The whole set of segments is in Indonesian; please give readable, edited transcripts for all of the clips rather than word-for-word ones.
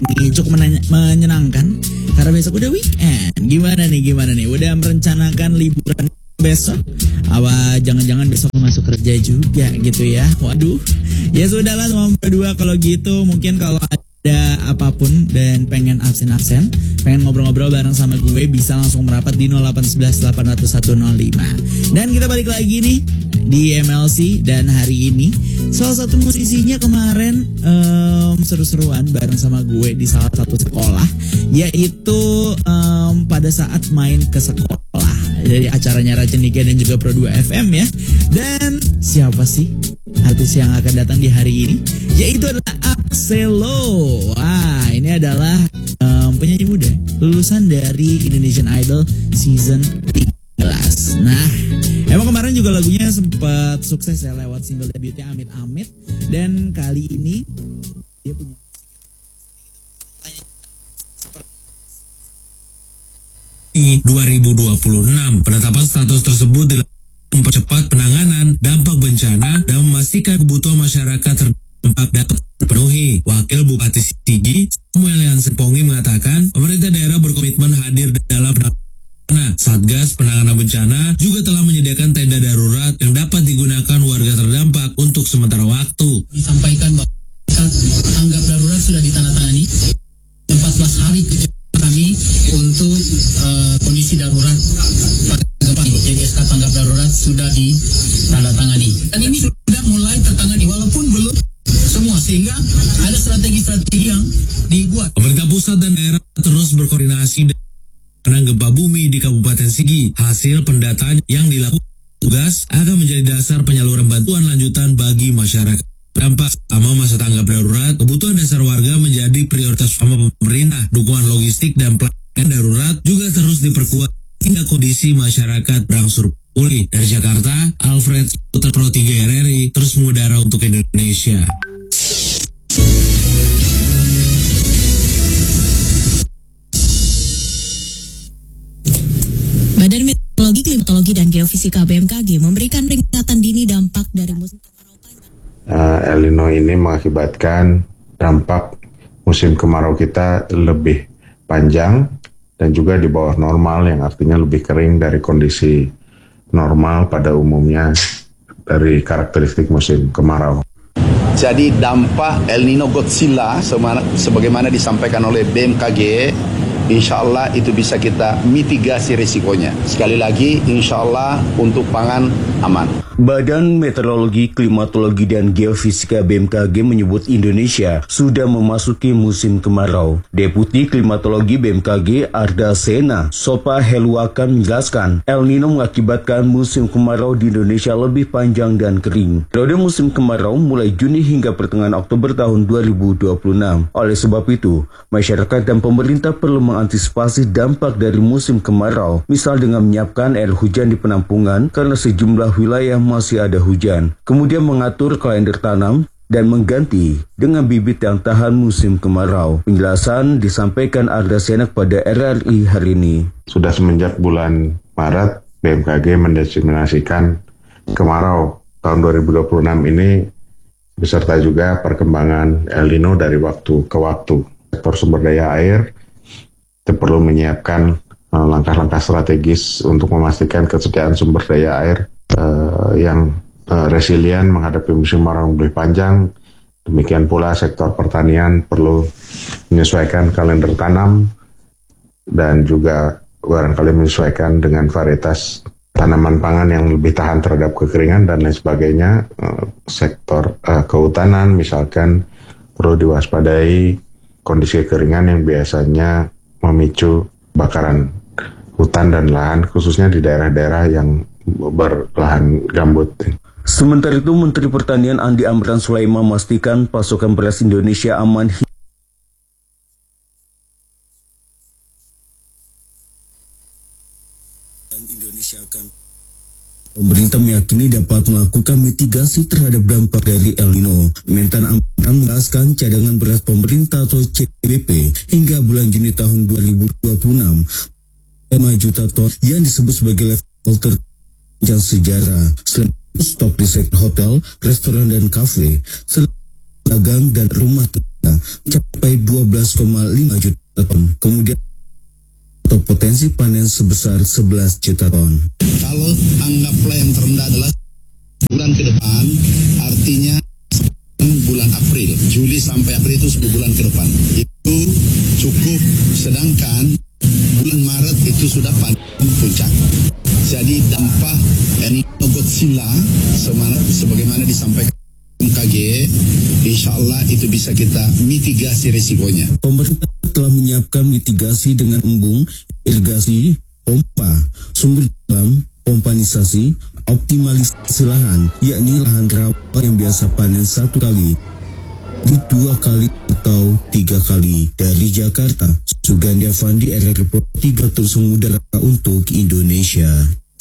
ini cukup menyenangkan karena besok udah weekend. Gimana nih? Udah merencanakan liburan besok? Apa jangan-jangan besok masuk kerja juga gitu ya? Waduh. Ya sudahlah sama berdua kalau gitu. Mungkin kalau ada apapun dan pengen absen-absen, pengen ngobrol-ngobrol bareng sama gue, bisa langsung merapat di 0811 801 Dan kita balik lagi nih di MLC. Dan hari ini salah satu musisinya kemarin seru-seruan bareng sama gue di salah satu sekolah, yaitu pada saat main ke sekolah. Jadi acaranya Raja Nika dan juga Pro 2 FM ya. Dan siapa sih artis yang akan datang di hari ini? Yaitu adalah Axelo. Wah, ini adalah penyanyi muda lulusan dari Indonesian Idol season 13. Nah, emang kemarin juga lagunya sempat sukses ya lewat single debutnya Amit Amit. Dan kali ini dia punya 2026. Penetapan status tersebut mempercepat penanganan dampak bencana dan memastikan kebutuhan masyarakat terdampak dapat terpenuhi. Wakil Bupati Sigi, Samuel Senpongi mengatakan, pemerintah daerah berkomitmen hadir dalam penanganan. Satgas penanganan bencana juga telah menyediakan tenda darurat yang dapat digunakan warga terdampak untuk sementara waktu. Disampaikan bahwa tanggap darurat sudah ditandatangani 14 hari kami untuk kondisi darurat pada gempa ini. Jadi SK tanggap darurat sudah ditandatangani. Dan ini sudah mulai tertangani walaupun belum semua, sehingga ada strategi-strategi yang dibuat. Pemerintah pusat dan daerah terus berkoordinasi dengan gempa bumi di Kabupaten Sigi. Hasil pendataan yang dilakukan tugas akan menjadi dasar penyaluran bantuan lanjutan bagi masyarakat. Dampak selama masa tanggap darurat, kebutuhan dasar warga menjadi prioritas utama pemerintah. Dukungan logistik dan pelayanan darurat juga terus diperkuat hingga kondisi masyarakat berangsur pulih. Dari Jakarta, Alfred Putra Pro 3 RRI terus mengudara untuk Indonesia. Badan Meteorologi, Klimatologi, dan Geofisika BMKG memberikan peringatan dini dampak dari musim El Nino ini mengakibatkan dampak musim kemarau kita lebih panjang dan juga di bawah normal, yang artinya lebih kering dari kondisi normal pada umumnya dari karakteristik musim kemarau. Jadi dampak El Nino Godzilla sebagaimana disampaikan oleh BMKG, insya Allah itu bisa kita mitigasi risikonya. Sekali lagi, insya Allah untuk pangan aman. Badan Meteorologi, Klimatologi, dan Geofisika BMKG menyebut Indonesia sudah memasuki musim kemarau. Deputi Klimatologi BMKG Arda Sena Sopa Heluakan menjelaskan, El Nino mengakibatkan musim kemarau di Indonesia lebih panjang dan kering. Periode musim kemarau mulai Juni hingga pertengahan Oktober tahun 2026. Oleh sebab itu, masyarakat dan pemerintah perlu mengantisipasi dampak dari musim kemarau, misal dengan menyiapkan air hujan di penampungan karena sejumlah wilayah masih ada hujan, kemudian mengatur kalender tanam dan mengganti dengan bibit yang tahan musim kemarau. Penjelasan disampaikan Arda Senak pada RRI hari ini. Sudah semenjak bulan Maret, BMKG mendeterminasikan kemarau tahun 2026 ini beserta juga perkembangan El Nino dari waktu ke waktu. Sektor sumber daya air kita perlu menyiapkan langkah-langkah strategis untuk memastikan kesediaan sumber daya air yang resilient menghadapi musim kemarau lebih panjang. Demikian pula sektor pertanian perlu menyesuaikan kalender tanam dan juga barangkali menyesuaikan dengan varietas tanaman pangan yang lebih tahan terhadap kekeringan dan lain sebagainya. Sektor kehutanan misalkan perlu diwaspadai kondisi kekeringan yang biasanya memicu bakaran hutan dan lahan, khususnya di daerah-daerah yang berlahan gambut. Sementara itu, Menteri Pertanian Andi Amran Sulaiman memastikan pasokan beras Indonesia aman. Pemerintah meyakini dapat melakukan mitigasi terhadap dampak dari El Nino. Mentan Amran menjelaskan cadangan beras pemerintah atau CBP hingga bulan Juni tahun 2026 5 juta ton yang disebut sebagai level terpanjang sejarah. Selain itu, stok di sektor hotel, restoran dan kafe, dagang dan rumah mencapai 12,5 juta ton. Kemudian atau potensi panen sebesar 11 juta ton. Kalau anggaplah yang terendah adalah bulan ke depan, artinya bulan April, Juli sampai April itu 10 bulan ke depan. Itu cukup, sedangkan bulan Maret itu sudah panen puncak. Jadi dampak El Nino Godzilla sebagaimana disampaikan BMKG, insya Allah itu bisa kita mitigasi risikonya. Pemerintah telah menyiapkan mitigasi dengan embung, irigasi, pompa, sumber dam, pompanisasi, optimalisasi lahan, yakni lahan rawa yang biasa panen 1 kali, di 2 kali atau 3 kali. Dari Jakarta, Sugandi Avandi, RRI Pro 3 terus mengudara untuk Indonesia.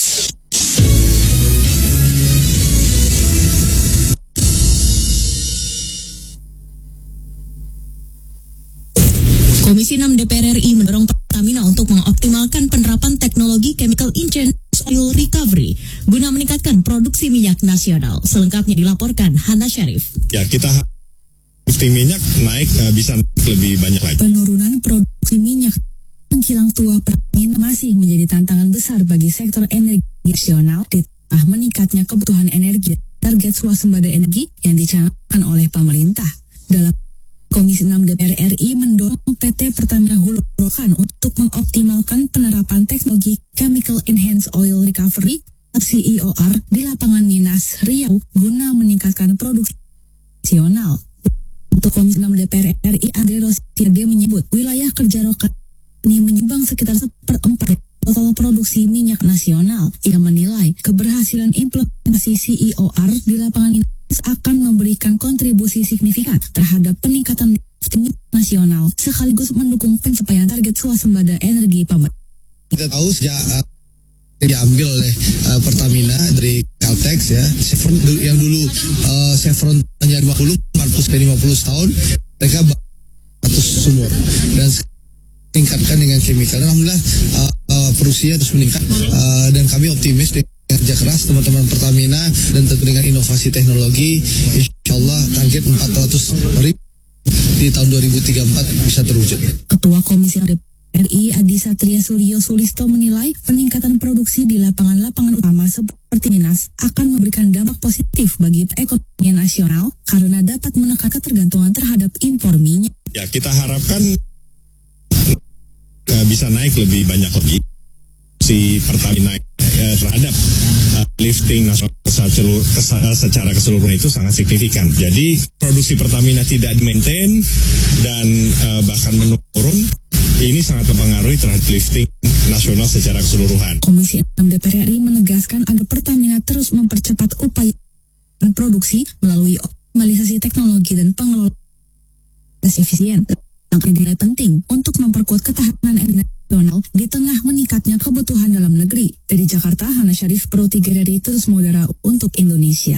Komisi 6 DPR RI mendorong Pertamina untuk mengoptimalkan penerapan teknologi chemical enhanced oil recovery guna meningkatkan produksi minyak nasional. Selengkapnya dilaporkan Hana Syarif. Ya, kita lifting minyak naik bisa lebih banyak lagi. Penurunan produksi minyak kilang tua Pertamina masih menjadi tantangan besar bagi sektor energi nasional di tengah meningkatnya kebutuhan energi. Target swasembada energi yang dicanangkan oleh pemerintah. Dalam Komisi 6 DPR RI mendorong PT Pertamina Hulu Rokan untuk mengoptimalkan penerapan teknologi Chemical Enhanced Oil Recovery (CEOR) di lapangan Minas Riau guna meningkatkan produksi nasional. Untuk Komisi 6 DPR RI, Andre Rosiade menyebut wilayah kerja Rokan ini menyumbang sekitar 1/4 total produksi minyak nasional. Ia menilai keberhasilan implementasi CEOR di lapangan ini akan memberikan kontribusi signifikan terhadap peningkatan lifting nasional sekaligus mendukung pencapaian target swasembada energi pemerintah. Kita tahu sejak diambil oleh Pertamina dari Caltex ya, Chevron yang dulu Chevron hanya 50 tahun, mereka 100 sumur dan tingkatkan dengan chemical. Alhamdulillah produksinya terus meningkat dan kami optimis kerja keras teman-teman Pertamina dan tentu dengan inovasi teknologi, insya Allah target 400.000 di tahun 2034 bisa terwujud. Ketua Komisi RI Adi Satria Suryo Sulisto menilai peningkatan produksi di lapangan-lapangan utama seperti Minas akan memberikan dampak positif bagi perekonomian nasional karena dapat menekan ketergantungan terhadap impor minyak. Ya, kita harapkan bisa naik lebih banyak lagi si Pertamina terhadap lifting nasional secara keseluruhan itu sangat signifikan. Jadi produksi Pertamina tidak di-maintain dan bahkan menurun. Ini sangat mempengaruhi terhadap lifting nasional secara keseluruhan. Komisi 6 DPR RI menegaskan agar Pertamina terus mempercepat upaya produksi melalui optimalisasi teknologi dan pengelolaan efisien. Yang dinilai penting untuk memperkuat ketahanan energi nasional di tengah meningkatnya kebutuhan dalam negeri. Dari Jakarta, Hana Syarif, Pro 3 dari Terus Mengudara untuk Indonesia.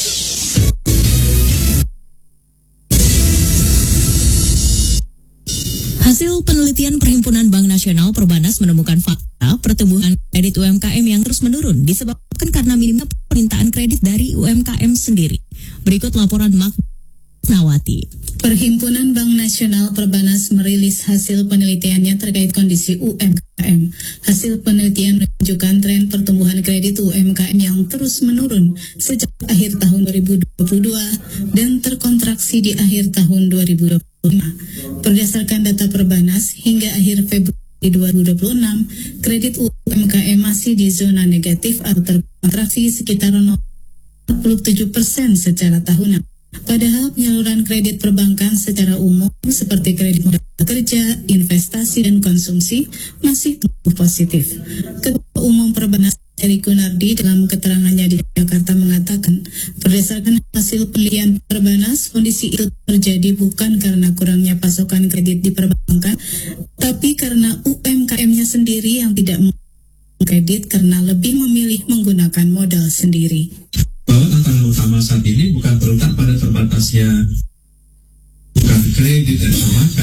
Hasil penelitian Perhimpunan Bank Nasional Perbanas menemukan fakta pertumbuhan kredit UMKM yang terus menurun disebabkan karena minimnya permintaan kredit dari UMKM sendiri. Berikut laporan Nawati. Perhimpunan Bank Nasional Perbanas merilis hasil penelitiannya terkait kondisi UMKM. Hasil penelitian menunjukkan tren pertumbuhan kredit UMKM yang terus menurun sejak akhir tahun 2022 dan terkontraksi di akhir tahun 2025. Berdasarkan data Perbanas, hingga akhir Februari 2026, kredit UMKM masih di zona negatif atau terkontraksi sekitar 47% secara tahunan. Padahal penyaluran kredit perbankan secara umum seperti kredit modal kerja, investasi, dan konsumsi masih tumbuh positif. Ketua Umum Perbanas Eri Gunardi dalam keterangannya di Jakarta mengatakan, berdasarkan hasil penelitian Perbanas, kondisi itu terjadi bukan karena kurangnya pasokan kredit di perbankan, tapi karena UMKM-nya sendiri yang tidak kredit karena lebih memilih menggunakan modal sendiri. Bahwa tantangan utama saat ini bukan terletak pada terbatasnya bukan kredit dan semacam,